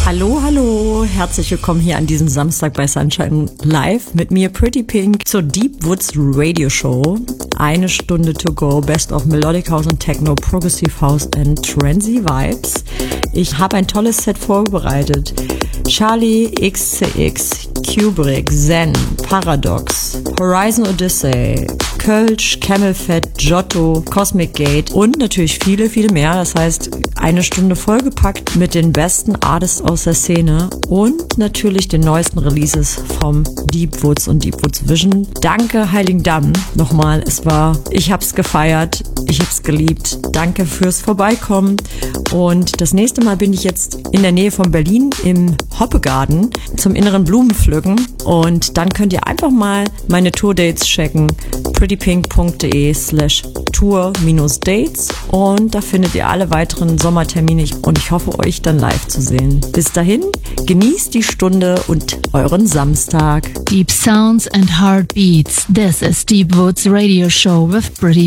Hallo, hallo, herzlich willkommen hier an diesem Samstag bei Sunshine Live mit mir Pretty Pink zur Deep Woods Radio Show. 1 Stunde to go, Best of Melodic House und Techno, Progressive House and Transy Vibes. Ich habe ein tolles Set vorbereitet. Charlie XCX, Kubrick, Zen, Paradox, Horizon Odyssey, Kölsch, Camelfett, Giotto, Cosmic Gate und natürlich viele, viele mehr. Das heißt, 1 Stunde vollgepackt mit den besten Artists aus der Szene und natürlich den neuesten Releases vom Deep Woods und Deep Woods Vision. Danke, Heiligendamm, nochmal. Ich hab's gefeiert, ich hab's geliebt. Danke fürs Vorbeikommen. Und das nächste Mal bin ich jetzt in der Nähe von Berlin im Hoppegarten zum inneren Blumenpflücken. Und dann könnt ihr einfach mal meine Tourdates checken. prettypink.de/tour-dates und da findet ihr alle weiteren Sommertermine und ich hoffe, euch dann live zu sehen. Bis dahin, genießt die Stunde und euren Samstag. Deep sounds and heartbeats. This is Deep Woods Radio Show with Pretty